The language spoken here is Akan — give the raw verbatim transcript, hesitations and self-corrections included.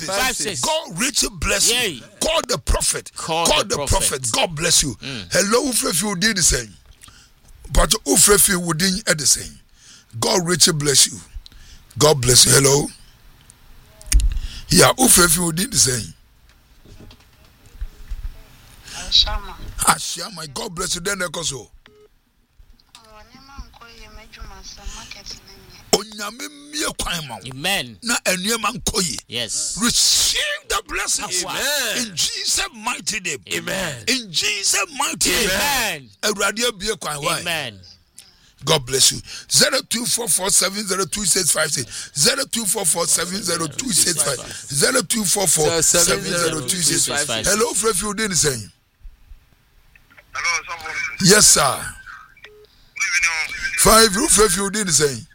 six. Five, six. God richly bless Yay. you. Call the prophet. Call, Call the, the prophet. prophet. God bless you. Mm. Hello, Ufrefi Udin the same. But Ufrefi Udin at the same. God richly bless you. God bless you. Hello. Yeah, Ufrefi Udin the same. Ashama. Ashama. God bless you. Then Ekoso. Amen. Na yes. Receive the blessing. Amen. In Jesus' mighty name. Amen. In Jesus' mighty name. Amen. Amen. God bless you. Zero two four four seven zero two six five six. Zero two four four seven zero two six five. Zero two four four seven zero two six five. Hello, Frefi Udin saying. Hello, someone. Yes, sir. Five. Frefi Udin saying.